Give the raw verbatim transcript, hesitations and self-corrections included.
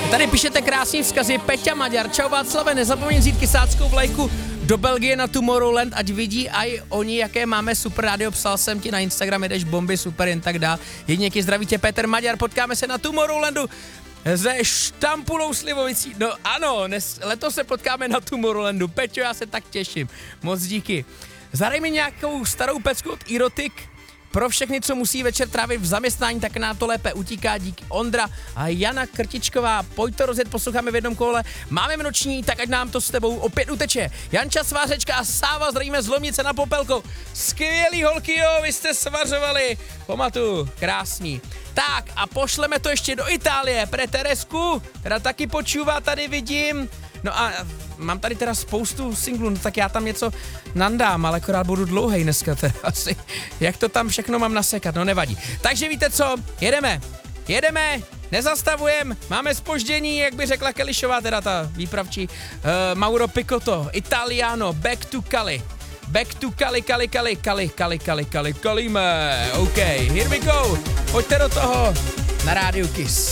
Tady píšete krásný vzkazy Peťa Maďar. Čau Václave, nezapomeň vzít kysáckou vlajku do Belgie na Tomorrowland, ať vidí aj oni, jaké máme super rádio. Psal jsem ti na Instagram, jedeš bomby, super, jen tak dál. Jedině ti zdraví tě Petr Maďar, potkáme se na Tomorrowlandu ze Štampulou Slivovicí. No ano, nes, letos se potkáme na Tomorrowlandu. Peťo, já se tak těším. Moc díky. Zadej mi nějakou starou pecku od Erotic. Pro všechny, co musí večer trávit v zaměstnání, tak na to lépe utíká. Díky Ondra a Jana Krtičková. Pojď to rozjet, posloucháme v jednom kole. Máme v noční, tak ať nám to s tebou opět uteče. Janča Svářečka a Sáva zdravíme z Lomnice na Popelko. Skvělý holky, jo, vy jste svařovali. Pamatuju, krásný. Tak a pošleme to ještě do Itálie. Pre Teresku, teda taky počívá, tady vidím. No a mám tady teda spoustu singlů, no tak já tam něco nandám, ale akorát budu dlouhej dneska teda asi. Jak to tam všechno mám nasekat, no nevadí. Takže víte co, jedeme, jedeme, nezastavujem, máme zpoždění, jak by řekla Kelišová, teda ta výpravčí, uh, Mauro Picotto, Italiano, Back to Cali. Back to Cali, Cali, Cali, Cali, Cali, Cali, Cali, Calíme. OK, here we go, pojďte do toho na rádiu Kiss.